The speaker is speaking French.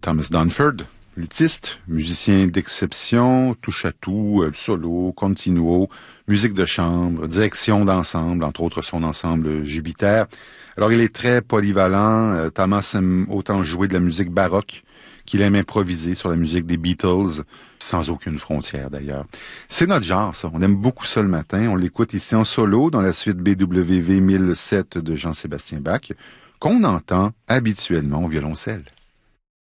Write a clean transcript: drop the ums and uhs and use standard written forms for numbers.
Thomas Dunford, luthiste, musicien d'exception, touche à tout, solo, continuo, musique de chambre, direction d'ensemble, entre autres son ensemble Jupiter. Alors il est très polyvalent. Thomas aime autant jouer de la musique baroque qu'il aime improviser sur la musique des Beatles, sans aucune frontière d'ailleurs. C'est notre genre, ça. On aime beaucoup ça le matin. On l'écoute ici en solo dans la suite BWV 1007 de Jean-Sébastien Bach, qu'on entend habituellement au violoncelle.